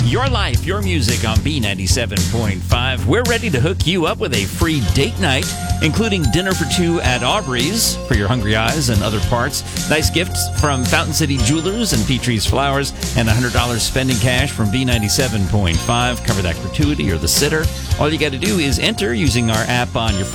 Your life, your music on B97.5. We're ready to hook you up with a free date night, including dinner for two at Aubrey's for your hungry eyes and other parts. Nice gifts from Fountain City Jewelers and Petrie's Flowers, and $100 spending cash from B97.5. Cover that gratuity or the sitter. All you got to do is enter using our app on your phone.